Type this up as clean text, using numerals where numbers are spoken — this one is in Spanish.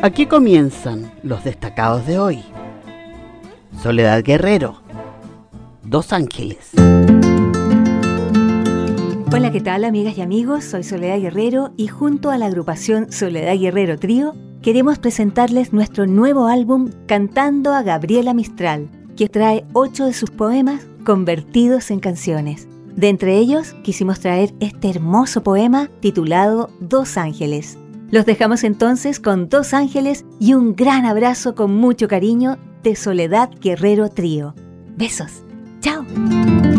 Aquí comienzan los destacados de hoy. Soledad Guerrero, Dos Ángeles. Hola, ¿qué tal, amigas y amigos? Soy Soledad Guerrero y junto a la agrupación Soledad Guerrero Trío queremos presentarles nuestro nuevo álbum Cantando a Gabriela Mistral, que trae 8 de sus poemas convertidos en canciones. De entre ellos quisimos traer este hermoso poema titulado Dos Ángeles. Los dejamos entonces con Dos Ángeles y un gran abrazo con mucho cariño de Soledad Guerrero Trío. Besos. ¡Chao!